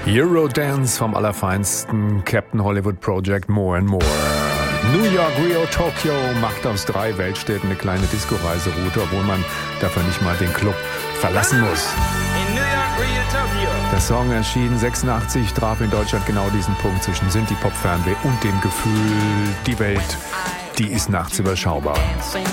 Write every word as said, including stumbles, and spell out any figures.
Eurodance vom allerfeinsten Captain Hollywood Project More and More. New York, Rio, Tokio macht aus drei Weltstädten eine kleine Disco-Reiseroute, obwohl man dafür nicht mal den Club verlassen muss. In New York, Rio, Tokyo. Der Song erschien sechsundachtzig, traf in Deutschland genau diesen Punkt zwischen Synthie-Pop-Fernweh und dem Gefühl, die Welt, die ist nachts überschaubar.